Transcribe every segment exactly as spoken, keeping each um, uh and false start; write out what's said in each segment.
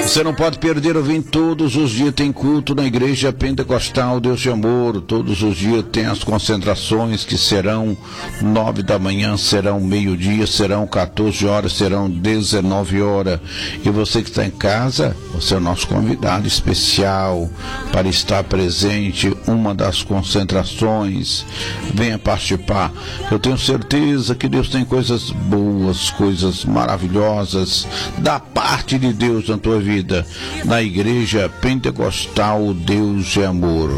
Você não pode perder, ouvir todos os dias tem culto na Igreja Pentecostal Deus de Amor. Todos os dias tem as concentrações que serão nove da manhã, serão meio-dia, serão quatorze horas, serão dezenove horas. E você que está em casa, você é o nosso convidado especial para estar presente uma das concentrações. Venha participar. Eu tenho certeza que Deus tem coisas boas, coisas maravilhosas da parte de Deus na tua vida. Na Igreja Pentecostal Deus de Amor.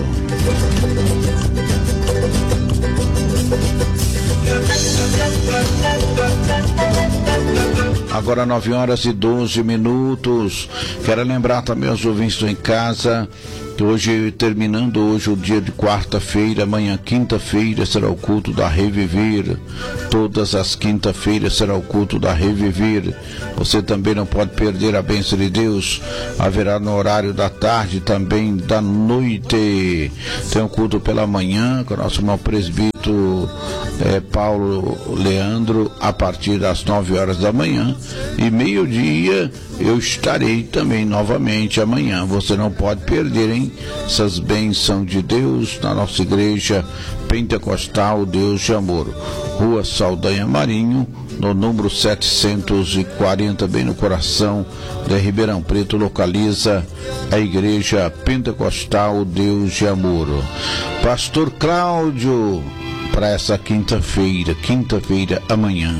Agora nove horas e doze minutos. Quero lembrar também aos ouvintes em casa que hoje, terminando hoje o dia de quarta-feira, amanhã quinta-feira será o culto da Reviver. Todas as quinta-feiras será o culto da Reviver. Você também não pode perder a bênção de Deus. Haverá no horário da tarde, também da noite. Tem um culto pela manhã com o nosso irmão presbítero é, Paulo Leandro, a partir das nove horas da manhã. E meio-dia eu estarei também novamente amanhã. Você não pode perder, hein? Essas bênçãos de Deus na nossa Igreja Pentecostal Deus de Amor. Rua Saldanha Marinho, no número setecentos e quarenta, bem no coração de Ribeirão Preto, localiza a Igreja Pentecostal Deus de Amor. Pastor Cláudio, para essa quinta-feira, quinta-feira amanhã.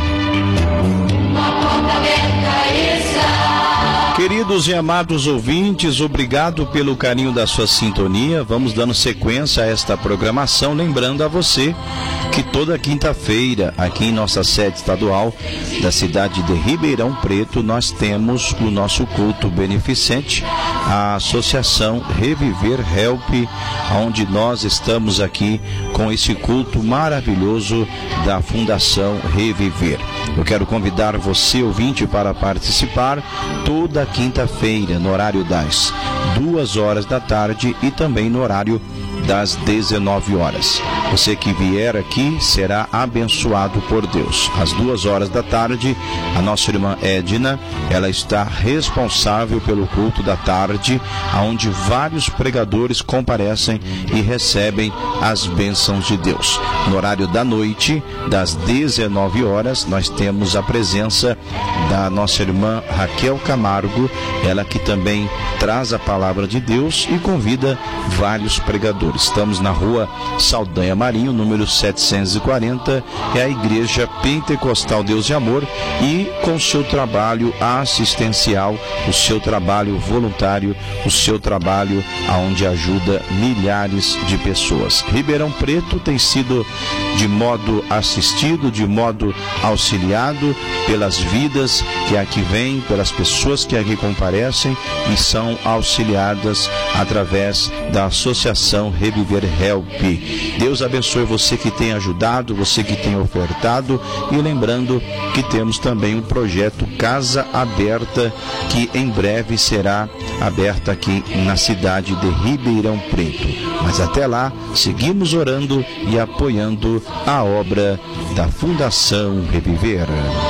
Queridos e amados ouvintes, obrigado pelo carinho da sua sintonia. Vamos dando sequência a esta programação, lembrando a você que toda quinta-feira, aqui em nossa sede estadual da cidade de Ribeirão Preto, nós temos o nosso culto beneficente, a Associação Reviver Help, onde nós estamos aqui com esse culto maravilhoso da Fundação Reviver. Eu quero convidar você, ouvinte, para participar toda quinta-feira, no horário das duas horas da tarde e também no horário das dezenove horas. Você que vier aqui será abençoado por Deus. Às duas horas da tarde, a nossa irmã Edna, ela está responsável pelo culto da tarde, onde vários pregadores comparecem e recebem as bênçãos de Deus. No horário da noite, das dezenove horas, nós temos a presença da nossa irmã Raquel Camargo, ela que também traz a palavra de Deus e convida vários pregadores. Estamos na rua Saldanha Marinho, número setecentos e quarenta, é a Igreja Pentecostal Deus de Amor, e com o seu trabalho assistencial, o seu trabalho voluntário, o seu trabalho aonde ajuda milhares de pessoas. Ribeirão Preto tem sido de modo assistido, de modo auxiliado pelas vidas que aqui vêm, pelas pessoas que aqui comparecem e são auxiliadas através da Associação Reviver Help. Deus abençoe você que tem ajudado, você que tem ofertado, e lembrando que temos também um projeto Casa Aberta, que em breve será aberta aqui na cidade de Ribeirão Preto. Mas até lá, seguimos orando e apoiando a obra da Fundação Reviver.